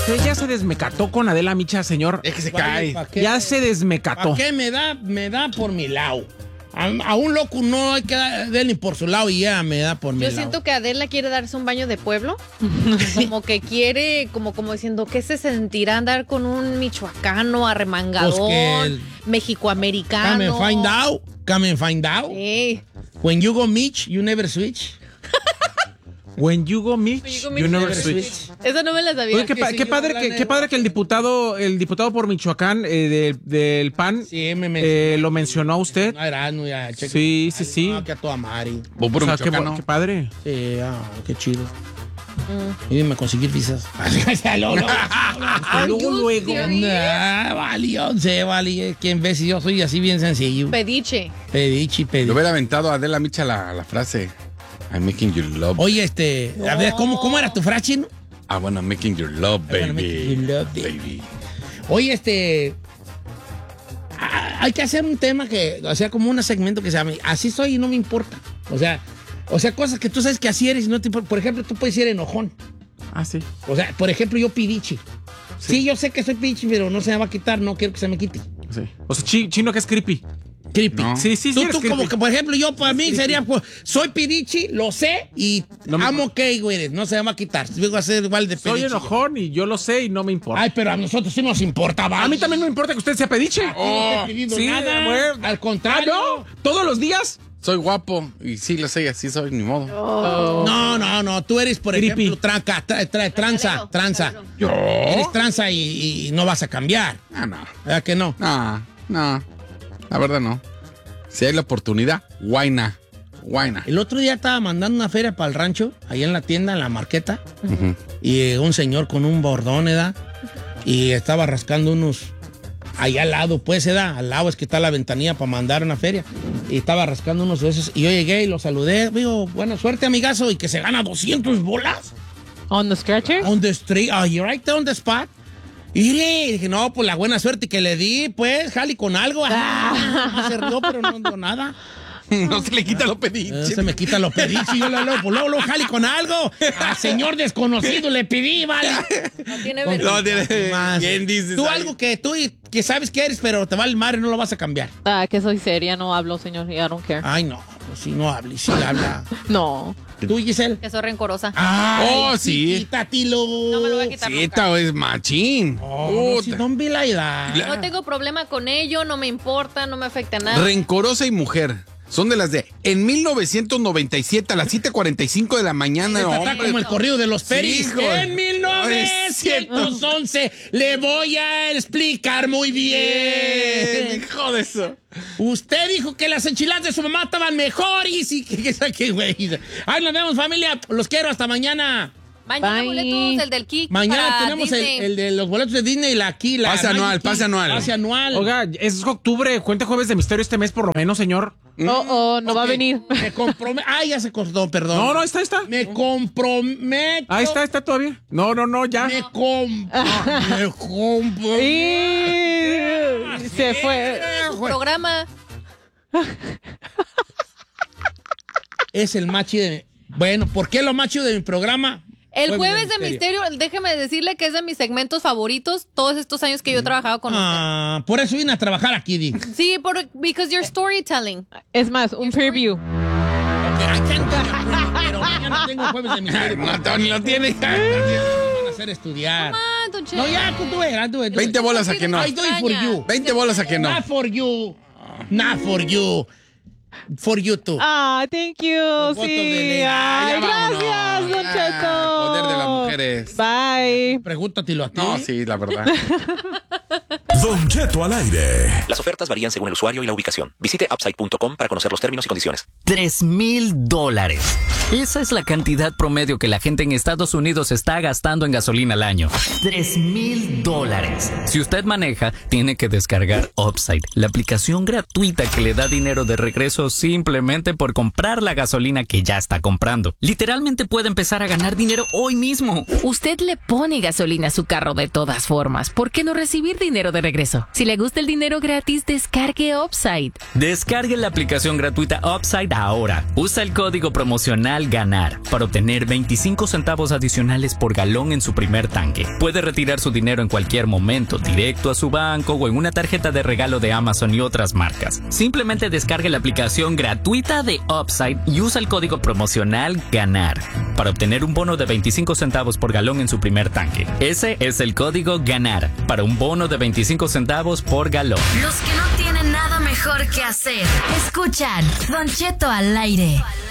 Usted ya se desmecató con Adela Micha, señor. Es que se cae. Ya se desmecató. ¿Para qué me da por mi lado? A un loco no hay que darle ni por su lado y ya me da por mi lado. Yo siento que Adela quiere darse un baño de pueblo. Como que quiere, como diciendo, ¿qué se sentirá andar con un michoacano arremangadón, Pues mexicoamericano? Come and find out. Sí. When you go Mitch, you never switch. When you go Mitch, you never switch. Esa no me la sabía. Oye, qué padre que el diputado por Michoacán del PAN Sí, lo mencionó a usted. No era, no, ya, checa. Sí. Que a toda madre. Vos por O sea, Michoacano. qué padre. Sí, qué chido. Y me conseguí visas. Luego. Vale. ¿Quién ve si yo soy así bien sencillo? Pediche. Pedichi. Le hubiera aventado a Adela Micha la frase. I'm making your love. Oye, a ver, ¿cómo era tu frase, chino? I'm making your love, baby. I'm making your love, baby. Oye, hay que hacer un tema como un segmento que se llame Así soy y no me importa. O sea, cosas que tú sabes que así eres y no te importa. Por ejemplo, tú puedes ser enojón. Ah, sí. O sea, por ejemplo, yo pidichi. Sí, yo sé que soy pidichi, pero no se me va a quitar, no quiero que se me quite. Sí. O sea, chino que es creepy. Creepy. No. Sí, Tú eres como creepy. que, por ejemplo, yo para mí sería, pues, soy pidichi, lo sé y I'm okay, güey, no se me va a quitar. Vengo a ser igual de pidichi. Soy enojón y yo lo sé y no me importa. Ay, pero a nosotros sí nos importa, ¿vale? A mí también me importa que usted sea pediche. No te he pedido nada. bueno. Al contrario. ¿No? ¿Todos los días? Soy guapo y sí lo sé, así soy, ni modo. No. Tú eres, por Creepy. ejemplo, tranza. ¿Yo? Eres tranza y no vas a cambiar. No. ¿Verdad que no? No. La verdad no. Si hay la oportunidad, guayna. El otro día estaba mandando una feria para el rancho, ahí en la tienda, en la marqueta, y un señor con un bordón, ¿verdad? Y estaba rascando unos, allá al lado, pues, ¿verdad? Al lado es que está la ventanilla para mandar una feria. Y estaba rascando unos de esos, y yo llegué y lo saludé, digo, buena suerte, amigazo, y que se gana 200 bolas. On the stretcher? On the street, you're right there on the spot. Y dije, no, pues la buena suerte que le di, pues, jali con algo. No se rió, pero no dio nada. No se le quita lo pediche. Se me quita lo pediche. Yo luego jali con algo. Al señor desconocido le pedí, vale. No tiene No, vergüenza. tiene. Más. ¿Quién dices? Tú ahí? algo que tú que sabes que eres, pero te vale madre, no lo vas a cambiar. Que soy seria, no hablo, señor. I don't care. Ay, no, pues si no hables, si habla. No. ¿Tú, Giselle? Que soy rencorosa. Ay, sí. Quítatelo. No me lo voy a quitar Sí, nunca. esta es machín. No, si don't be like that. No tengo problema con ello, no me importa, no me afecta nada. Rencorosa y mujer. Son de las de... En 1997, a las 7:45 de la mañana, Esta está hombre. como el corrido de los Peris. Sí, hijo. En 1911 le voy a explicar muy bien. Hijo de eso. Usted dijo que las enchiladas de su mamá estaban mejores y que güey. Ay, nos vemos, familia. Los quiero, hasta mañana. Mañana Bye. boletos, el del Kik. Mañana para tenemos Disney. el de los boletos de Disney y la Pase anual, Magic Key. Pase anual. Oiga, es octubre, cuenta Jueves de Misterio este mes por lo menos, señor. No va a Ok, venir. Me comprometo. Ay, ya se cortó, perdón. No, ahí está. Me comprometo. Ahí está todavía. No, ya. Me comprometo. Y se fue. Programa. Es el más chido de mi... Bueno, ¿por qué lo más chido de mi programa? El Jueves de Misterio, déjeme decirle que es de mis segmentos favoritos todos estos años que yo he trabajado con usted. Por eso vine a trabajar aquí, Di. Sí, because you're storytelling. Es más, un preview. Pero mañana tengo Jueves de Misterio. No, Tony lo tiene. Van a hacer estudiar. Ah, don Che. No, ya, tú eres. 20 bolas a que no. I do it for you. 20 bolas a que no. Not for you. Not for you. For you too. Thank you. Voto de Sí. ley. Ay, Ya vámonos. gracias, Don Cheto. Poder de las mujeres. Bye. Pregúntatelo a ti. No, sí, la verdad. Don Cheto al aire. Las ofertas varían según el usuario y la ubicación. Visite upside.com para conocer los términos y condiciones. $3,000. Esa es la cantidad promedio que la gente en Estados Unidos está gastando en gasolina al año. $3,000. Si usted maneja, tiene que descargar Upside, la aplicación gratuita que le da dinero de regreso incluso simplemente por comprar la gasolina que ya está comprando. Literalmente puede empezar a ganar dinero hoy mismo. Usted le pone gasolina a su carro de todas formas. ¿Por qué no recibir dinero de regreso? Si le gusta el dinero gratis, descargue Upside. Descargue la aplicación gratuita Upside ahora. Usa el código promocional GANAR para obtener 25 centavos adicionales por galón en su primer tanque. Puede retirar su dinero en cualquier momento, directo a su banco o en una tarjeta de regalo de Amazon y otras marcas. Simplemente descargue la aplicación gratuita de Upside y usa el código promocional GANAR para obtener un bono de 25 centavos por galón en su primer tanque. Ese es el código GANAR para un bono de 25 centavos por galón. Los que no tienen nada mejor que hacer, escuchan Don Cheto al aire.